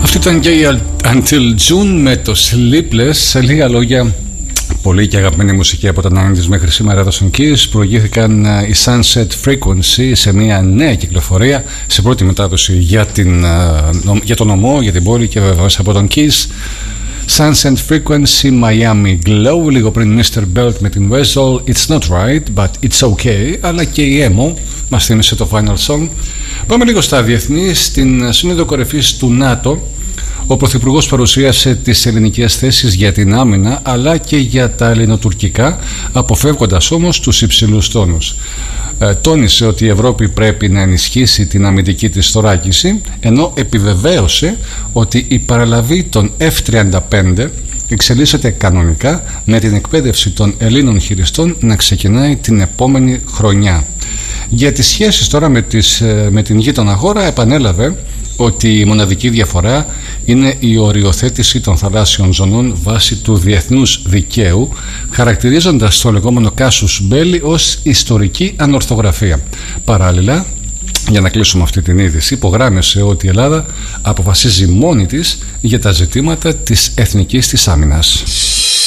Αυτή ήταν και η Until June με το Sleepless. Σε λίγα λόγια, πολύ και αγαπημένη μουσική από τα 90s μέχρι σήμερα εδώ στον Kiss. Προηγήθηκαν η Sunset Frequency σε μια νέα κυκλοφορία, σε πρώτη μετάδοση για τον νομό, για την πόλη και βεβαίως από τον Kiss. Sunset Frequency, Miami Glow, λίγο πριν Mr. Belt με την Wessel, It's Not Right But It's Okay, αλλά και η Emo μας θύμισε το Final Song. Πάμε λίγο στα διεθνή. Στην Σύνοδο Κορυφής του ΝΑΤΟ ο Πρωθυπουργός παρουσίασε τις ελληνικές θέσεις για την άμυνα αλλά και για τα ελληνοτουρκικά, αποφεύγοντας όμως τους υψηλούς τόνους. Τόνισε ότι η Ευρώπη πρέπει να ενισχύσει την αμυντική της θωράκιση, ενώ επιβεβαίωσε ότι η παραλαβή των F-35 εξελίσσεται κανονικά, με την εκπαίδευση των Ελλήνων χειριστών να ξεκινάει την επόμενη χρονιά. Για τις σχέσεις τώρα με την γείτονα χώρα επανέλαβε ότι η μοναδική διαφορά είναι η οριοθέτηση των θαλάσσιων ζωνών βάσει του διεθνούς δικαίου, χαρακτηρίζοντας το λεγόμενο casus belli ως ιστορική ανορθογραφία. Παράλληλα, για να κλείσουμε αυτή την είδηση, υπογράμμισε ότι η Ελλάδα αποφασίζει μόνη της για τα ζητήματα της εθνικής της άμυνας.